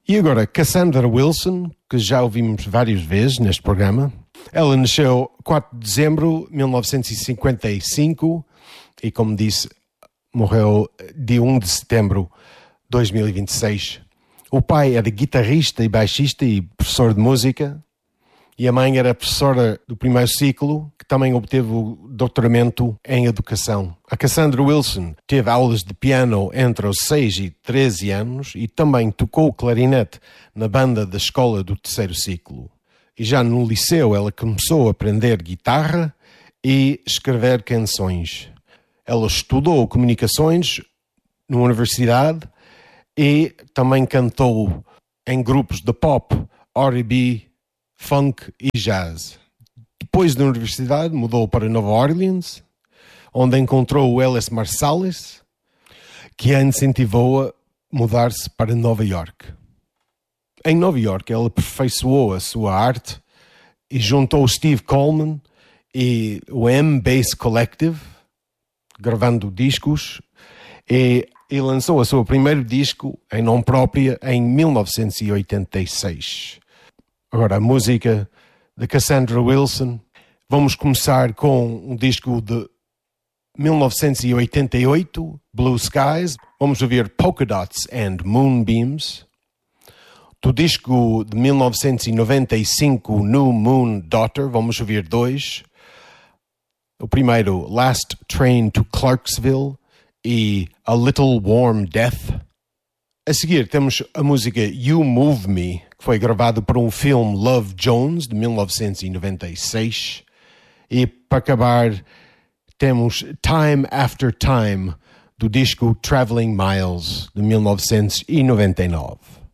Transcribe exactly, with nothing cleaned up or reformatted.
E agora, Cassandra Wilson, que já ouvimos várias vezes neste programa. Ela nasceu quatro de dezembro de mil novecentos e cinquenta e cinco e, como disse, morreu dia um de setembro de dois mil e vinte e seis. O pai era guitarrista e baixista e professor de música, e a mãe era professora do primeiro ciclo, que também obteve o doutoramento em educação. A Cassandra Wilson teve aulas de piano entre os seis e treze anos e também tocou clarinete na banda da escola do terceiro ciclo. E já no liceu ela começou a aprender guitarra e escrever canções. Ela estudou comunicações na universidade e também cantou em grupos de pop, R e B, funk e jazz. Depois da universidade mudou para Nova Orleans, onde encontrou o Ellis Marsalis, que a incentivou a mudar-se para Nova York. Em Nova York ela aperfeiçoou a sua arte e juntou Steve Coleman e o M-Bass Collective, gravando discos, e, e lançou o seu primeiro disco em nome própria em mil novecentos e oitenta e seis. Agora, a música de Cassandra Wilson. Vamos começar com um disco de mil novecentos e oitenta e oito, Blue Skies. Vamos ouvir Polka Dots and Moonbeams. Do disco de mil novecentos e noventa e cinco, New Moon Daughter, vamos ouvir dois. O primeiro, Last Train to Clarksville e A Little Warm Death. A seguir temos a música You Move Me, que foi gravado para um filme Love Jones, de mil novecentos e noventa e seis. E para acabar temos Time After Time, do disco Traveling Miles, de mil novecentos e noventa e nove.